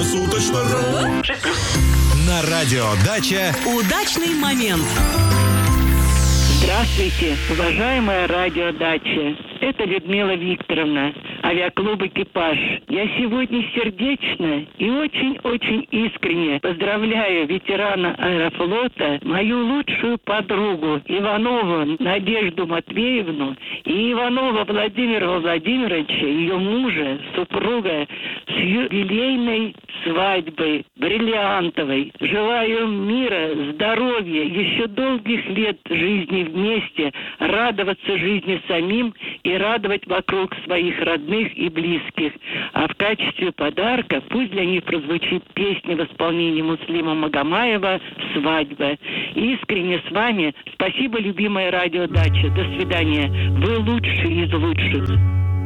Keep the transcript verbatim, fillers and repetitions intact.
круглосуточно.ру. На радио «Дача» удачный момент. Здравствуйте, уважаемая радио «Дача». Это Людмила Викторовна, авиаклуб «Экипаж». Я сегодня сердечно и очень-очень искренне поздравляю ветерана аэрофлота, мою лучшую подругу Иванову Надежду Матвеевну и Иванова Владимира Владимировича, ее мужа, супруга, с юбилейной свадьбой бриллиантовой. Желаю мира, здоровья, еще долгих лет жизни вместе, радоваться жизни самим и радовать вокруг своих родных и близких. А в качестве подарка пусть для них прозвучит песня в исполнении Муслима Магомаева «Свадьба». Искренне с вами. Спасибо, любимая радио «Дача». До свидания. Вы лучшие из лучших.